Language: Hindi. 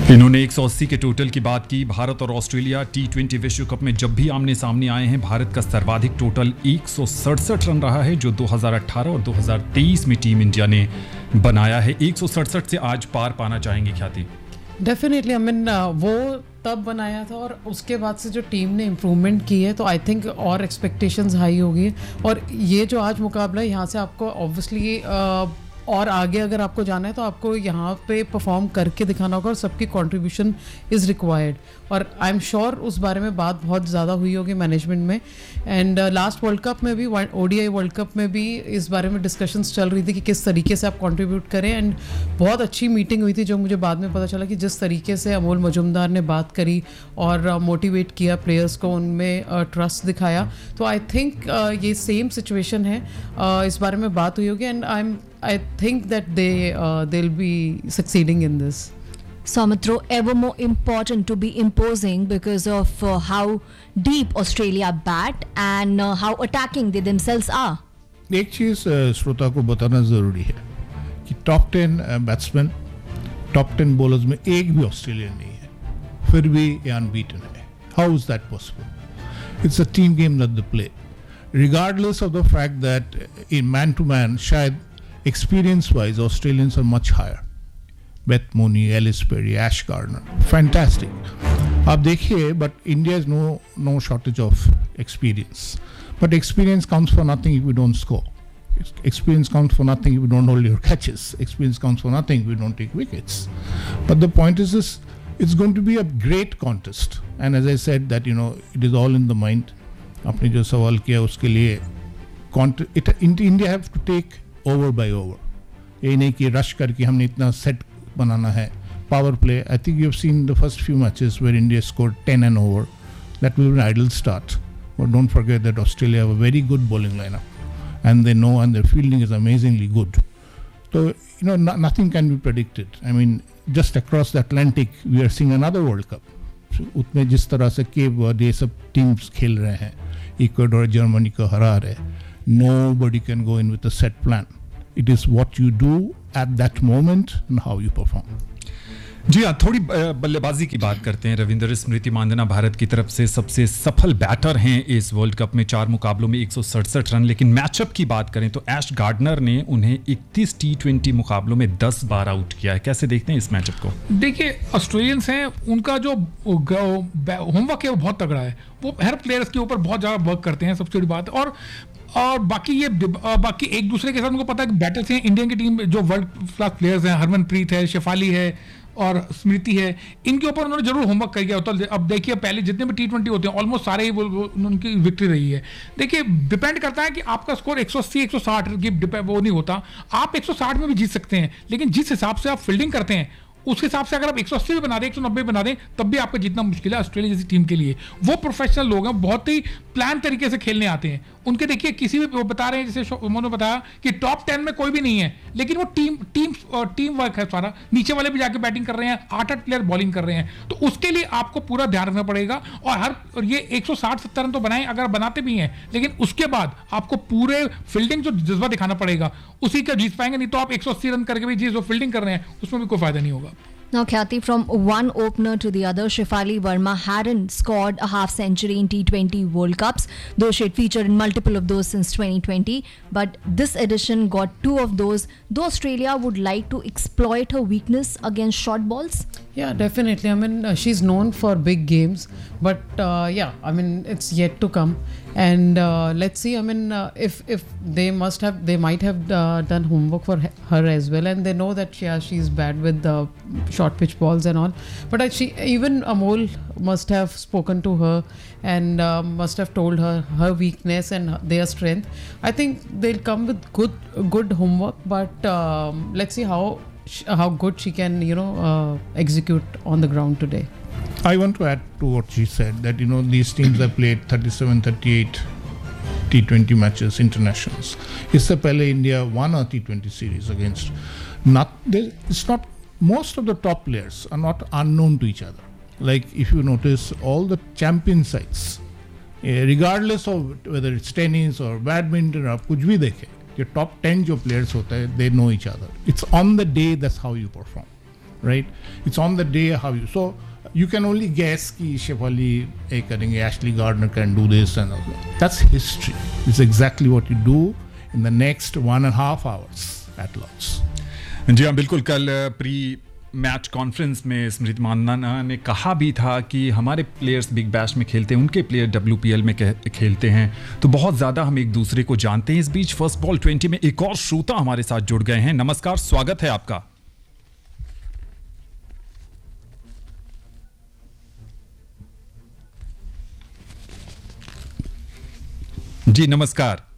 इन्होंने 180 के टोटल की बात की। भारत और ऑस्ट्रेलिया T20 विश्व कप में जब भी आमने सामने आए हैं, भारत का सर्वाधिक टोटल 167 रन रहा है, जो 2018 और 2023 में टीम इंडिया ने बनाया है। 167 से आज पार पाना चाहेंगे ख्याति? डेफिनेटली, आई मीन वो तब बनाया था और उसके बाद से जो टीम ने इम्प्रूवमेंट की है, तो आई थिंक और एक्सपेक्टेशंस हाई होगी। और ये जो आज मुकाबला है, यहाँ से आपको ऑब्वियसली और आगे अगर आपको जाना है तो आपको यहाँ पे परफॉर्म करके दिखाना होगा और सबकी कंट्रीब्यूशन इज़ रिक्वायर्ड। और आई एम श्योर उस बारे में बात बहुत ज़्यादा हुई होगी मैनेजमेंट में। एंड लास्ट वर्ल्ड कप में भी, ODI वर्ल्ड कप में भी इस बारे में डिस्कशंस चल रही थी कि किस तरीके से आप कंट्रीब्यूट करें। एंड बहुत अच्छी मीटिंग हुई थी, जो मुझे बाद में पता चला कि जिस तरीके से अमोल मजुमदार ने बात करी और मोटिवेट किया प्लेयर्स को, उनमें ट्रस्ट दिखाया। तो आई थिंक ये सेम सिचुएशन है, इस बारे में बात हुई होगी। And I think that they'll be succeeding in this. Soumitra, ever more important to be imposing because of how deep Australia bat and how attacking they themselves are. एक चीज़ श्रोता को बताना ज़रूरी है कि टॉप 10 बैट्समैन, टॉप 10 बॉलर्स में एक भी ऑस्ट्रेलियन नहीं है, फिर भी ये अनबीटन है। How is that possible? It's a team game that they play, regardless of the fact that in man to man शायद experience-wise, Australians are much higher. Beth Mooney, Ellis Perry, Ash Gardner, fantastic. आप देखिए, but India has no shortage of experience. But experience counts for nothing if we don't score. Experience counts for nothing if we don't hold your catches. Experience counts for nothing if we don't take wickets. But the point is this: it's going to be a great contest. And as I said, that it is all in the mind. आपने जो सवाल किया उसके लिए India have to take over by over. ये नहीं कि रश करके हमने इतना सेट बनाना है। Power play, I think you have seen the first few matches where India scored 10 and over, that will be N idol start. But don't forget that Australia have a very good bowling lineup and they know, and there fielding is amazingly good. तो nothing can be predicted. I mean just across the Atlantic we are seeing another world cup. उसमें जिस तरह से केप वर्ड ये सब टीम्स खेल रहे हैं, इक्वाडोर जर्मनी को हरा रहे, nobody can go in with a set plan. It is what you do at that moment and how you perform. जी हाँ, थोड़ी बल्लेबाजी की बात करते हैं। रविंद्र स्मृति मांदना भारत की तरफ से सबसे सफल बैटर हैं इस वर्ल्ड कप में, 4 मुकाबलों में 167 रन। लेकिन मैचअप की बात करें तो ऐश गार्डनर ने उन्हें 31 T20 मुकाबलों में 10 बार आउट किया है। कैसे देखते हैं इस मैचअप को? देखिए, ऑस्ट्रेलियंस हैं, उनका जो होमवर्क है वो बहुत तगड़ा है। वो हर प्लेयर्स के ऊपर बहुत ज़्यादा वर्क करते हैं, सबसे बड़ी बात। और बाकी एक दूसरे के साथ उनको पता है कि बैटर्स हैं इंडियन की टीम जो वर्ल्ड क्लास प्लेयर्स हैं, हरमनप्रीत है, शेफाली है और स्मृति है, इनके ऊपर उन्होंने जरूर होमवर्क कर गया। तो अब देखिए, पहले जितने भी T20 होते हैं ऑलमोस्ट सारे ही उनकी विक्ट्री रही है। देखिए, डिपेंड करता है कि आपका स्कोर 180 160 वो नहीं होता। आप 160 में भी जीत सकते हैं, लेकिन जिस हिसाब से आप फील्डिंग करते हैं उस हिसाब से अगर आप 180 भी बना दें, 190 बना दें, तब भी आपका जीतना मुश्किल है ऑस्ट्रेलिया जैसी टीम के लिए। वो प्रोफेशनल लोग हैं, बहुत ही प्लान तरीके से खेलने आते हैं। उनके देखिए, किसी भी वो बता रहे हैं, जैसे उन्होंने बताया कि टॉप 10 में कोई भी नहीं है, लेकिन वो टीम वर्क है सारा। नीचे वाले भी जाके बैटिंग कर रहे हैं, 8-8 प्लेयर बॉलिंग कर रहे हैं, तो उसके लिए आपको पूरा ध्यान रखना पड़ेगा। और ये 160-70 रन तो बनाएं, अगर बनाते भी हैं, लेकिन उसके बाद आपको पूरे फील्डिंग जो जज्बा दिखाना पड़ेगा, उसी का जीत पाएंगे। नहीं तो आप 180 रन करके भी जो फील्डिंग कर रहे हैं उसमें भी कोई फायदा नहीं होगा। Now, Khyati, from one opener to the other, Shefali Verma hadn't scored a half century in T20 World Cups, though she had featured in multiple of those since 2020. But this edition got 2 of those. Though Australia would like to exploit her weakness against short balls? Yeah, definitely. I mean, she's known for big games, but yeah, I mean, it's yet to come. And let's see. I mean, if they might have done homework for her as well, and they know that she's bad with the short pitch balls and all. But even Amol must have spoken to her and must have told her weakness and their strength. I think they'll come with good homework, but let's see how good she can execute on the ground today. I want to add to what she said, that these teams have played 37-38 T20 matches, internationals. इससे पहले India won a T20 series against it's not, most of the top players are not unknown to each other. Like if you notice, all the champion sides, regardless of whether it's tennis or badminton or कुछ भी देखे, your top 10 जो players होते हैं, they know each other. It's on the day, that's how you perform. right? It's on the day how you. So you can only guess कि Shefali करेंगे, Ashley Gardner can do this and all that. That's history. It's exactly what you do in the next 1.5 hours at Lords. जी हाँ, बिल्कुल। कल प्री मैच कॉन्फ्रेंस में स्मृति मानधना ने कहा भी था कि हमारे प्लेयर्स बिग बैश में खेलते हैं, उनके प्लेयर WPL में खेलते हैं, तो बहुत ज़्यादा हम एक दूसरे को जानते हैं। इस बीच फर्स्ट बॉल 20 में एक और श्रोता हमारे साथ जुड़ गए हैं। नमस्कार, स्वागत है आपका। जी नमस्कार।